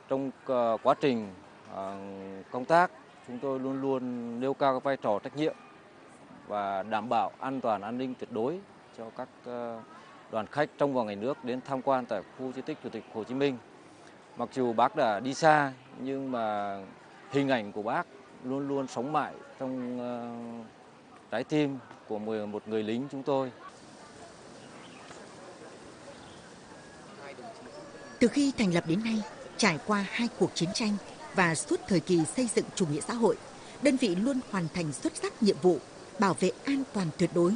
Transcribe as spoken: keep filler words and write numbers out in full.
Trong quá trình công tác, chúng tôi luôn luôn nêu cao vai trò trách nhiệm và đảm bảo an toàn an ninh tuyệt đối cho các đoàn khách trong và ngoài nước đến tham quan tại khu di tích Chủ tịch Hồ Chí Minh. Mặc dù bác đã đi xa nhưng mà hình ảnh của bác luôn luôn sống mãi trong trái tim của một người lính chúng tôi. Từ khi thành lập đến nay, trải qua hai cuộc chiến tranh và suốt thời kỳ xây dựng chủ nghĩa xã hội, đơn vị luôn hoàn thành xuất sắc nhiệm vụ bảo vệ an toàn tuyệt đối